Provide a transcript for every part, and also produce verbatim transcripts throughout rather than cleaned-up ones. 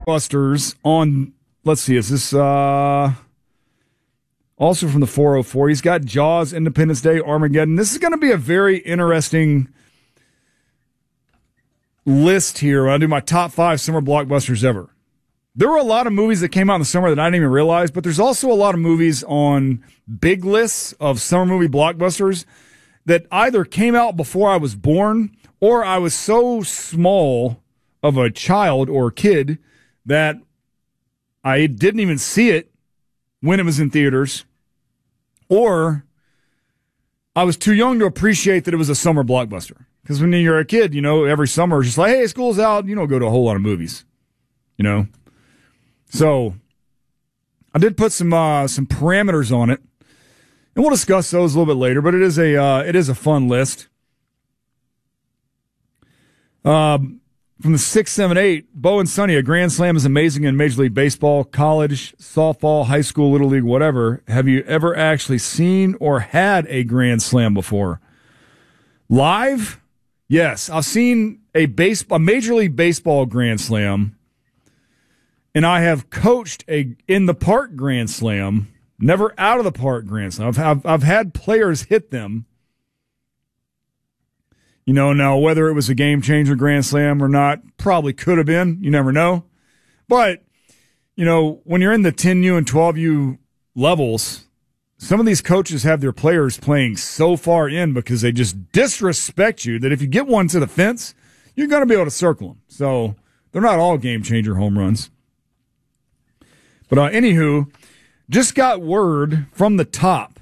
Busters on, let's see, is this uh, also from the four oh four? He's got Jaws, Independence Day, Armageddon. This is going to be a very interesting list here when I do my top five summer blockbusters ever. There were a lot of movies that came out in the summer that I didn't even realize, but there's also a lot of movies on big lists of summer movie blockbusters that either came out before I was born or I was so small of a child or kid that I didn't even see it when it was in theaters, or I was too young to appreciate that it was a summer blockbuster. Because when you're a kid, you know, every summer it's just like, hey, school's out, you don't go to a whole lot of movies, you know. So I did put some uh, some parameters on it, and we'll discuss those a little bit later. But it is a uh, it is a fun list. Um. From the six, seven, eight, Bo and Sonny, a grand slam is amazing in Major League Baseball, college, softball, high school, little league, whatever. Have you ever actually seen or had a grand slam before? Live? Yes. I've seen a base, a Major League Baseball grand slam, and I have coached a in the park grand slam, never out of the park grand slam. I've, I've, I've had players hit them. You know, now whether it was a game-changer grand slam or not, probably could have been. You never know. But, you know, when you're in the ten U and twelve U levels, some of these coaches have their players playing so far in because they just disrespect you that if you get one to the fence, you're going to be able to circle them. So they're not all game-changer home runs. But uh, anywho, just got word from the top,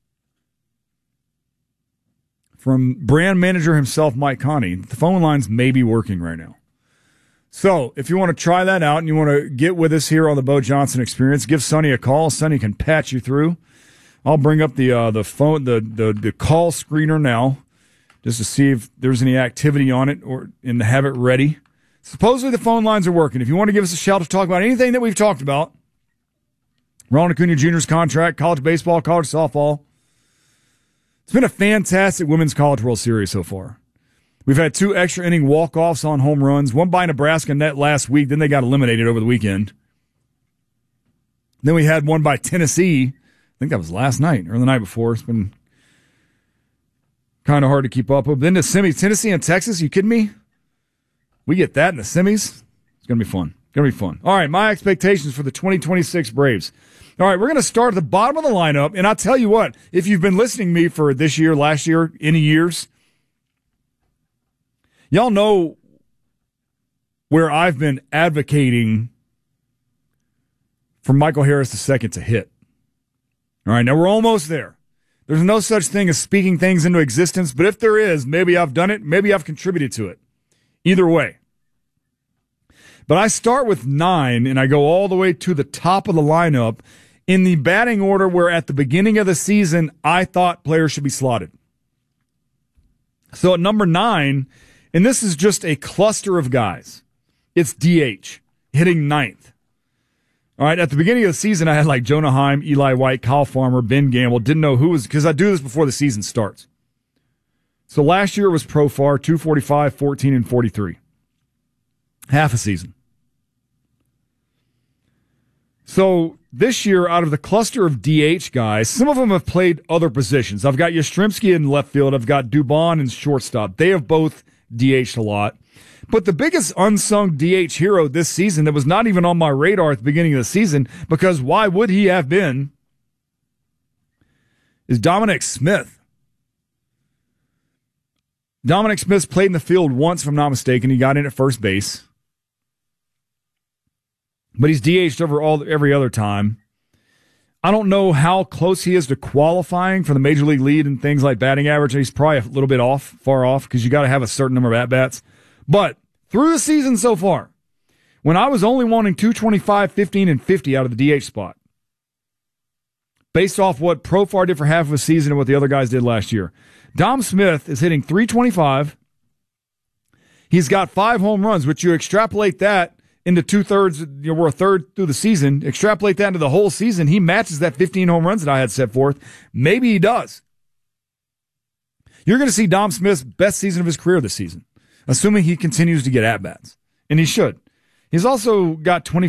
from brand manager himself, Mike Conti. The phone lines may be working right now. So if you want to try that out and you want to get with us here on the Bo Johnson Experience, give Sonny a call. Sonny can patch you through. I'll bring up the uh, the phone the, the the call screener now just to see if there's any activity on it or and to have it ready. Supposedly the phone lines are working. If you want to give us a shout to talk about anything that we've talked about, Ronald Acuna Junior's contract, college baseball, college softball. It's been a fantastic Women's College World Series so far. We've had two extra inning walk-offs on home runs, one by Nebraska net last week, then they got eliminated over the weekend. Then we had one by Tennessee. I think that was last night or the night before. It's been kind of hard to keep up with. Then the semis, Tennessee and Texas, you kidding me? We get that in the semis? It's going to be fun. It's going to be fun. All right, my expectations for the twenty twenty-six Braves. All right, we're going to start at the bottom of the lineup, and I'll tell you what, if you've been listening to me for this year, last year, any years, y'all know where I've been advocating for Michael Harris the second to hit. All right, now we're almost there. There's no such thing as speaking things into existence, but if there is, maybe I've done it, maybe I've contributed to it. Either way. But I start with nine, and I go all the way to the top of the lineup in the batting order where at the beginning of the season, I thought players should be slotted. So at number nine, and this is just a cluster of guys, it's D H, hitting ninth. All right, at the beginning of the season, I had like Jonah Heim, Eli White, Kyle Farmer, Ben Gamble. Didn't know who was, because I do this before the season starts. So last year was Profar, two forty-five, fourteen, and forty-three. Half a season. So this year, out of the cluster of D H guys, some of them have played other positions. I've got Yastrzemski in left field. I've got Dubon in shortstop. They have both D H'd a lot. But the biggest unsung D H hero this season that was not even on my radar at the beginning of the season, because why would he have been, is Dominic Smith. Dominic Smith's played in the field once, if I'm not mistaken. He got in at first base. But he's D H'd over all every other time. I don't know how close he is to qualifying for the Major League lead and things like batting average. He's probably a little bit off, far off, because you got to have a certain number of at-bats. But through the season so far, when I was only wanting two twenty-five, fifteen, and fifty out of the D H spot, based off what Profar did for half of a season and what the other guys did last year, Dom Smith is hitting three twenty-five. He's got five home runs, which you extrapolate that into two-thirds, you know, we're a third through the season. Extrapolate that into the whole season. He matches that fifteen home runs that I had set forth. Maybe he does. You're going to see Dom Smith's best season of his career this season, assuming he continues to get at-bats. And he should. He's also got twenty